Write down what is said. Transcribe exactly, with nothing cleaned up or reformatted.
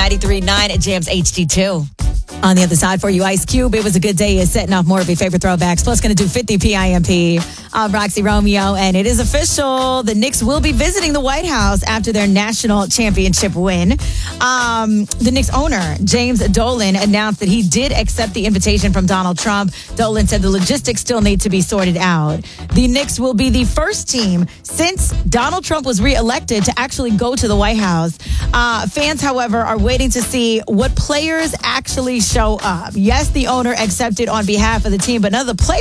ninety-three point nine at Jams H D two. On the other side for you, Ice Cube. It was a good day. Is setting off more of your favorite throwbacks. Plus, going to do fifty P I M P. I'm Roxy Romeo, and it is official. The Knicks will be visiting the White House after their national championship win. Um, the Knicks owner, James Dolan, announced that he did accept the invitation from Donald Trump. Dolan said the logistics still need to be sorted out. The Knicks will be the first team since Donald Trump was reelected to actually go to the White House. Uh, fans, however, are waiting to see what players actually show up. Yes, the owner accepted on behalf of the team, but none of the players